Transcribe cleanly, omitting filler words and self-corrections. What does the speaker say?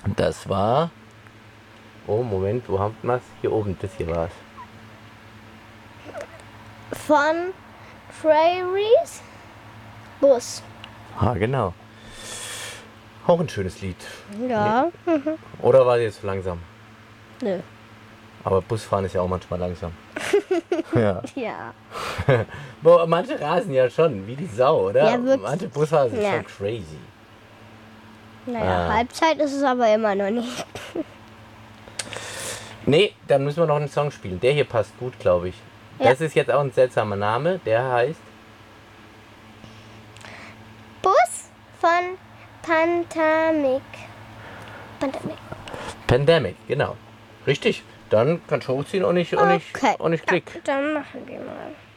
Das war... Oh, Moment, wo haben wir es? Hier oben, das hier war es. Von Prairies Bus. Ah, genau. Auch ein schönes Lied. Ja. Oder war die jetzt zu langsam? Nö. Aber Busfahren ist ja auch manchmal langsam. Ja. Ja. Boah, manche rasen ja schon, wie die Sau, oder? Ja, wirklich. Manche Busfahrer sind Ja. schon crazy. Naja, Ah. Halbzeit ist es aber immer noch nicht. Nee, dann müssen wir noch einen Song spielen. Der hier passt gut, glaube ich. Ja. Das ist jetzt auch ein seltsamer Name. Der heißt... Bus von Pandemic. Pandemic. Pandemic, genau. Richtig. Dann kannst du hochziehen und nicht Okay. klick. Dann machen wir mal.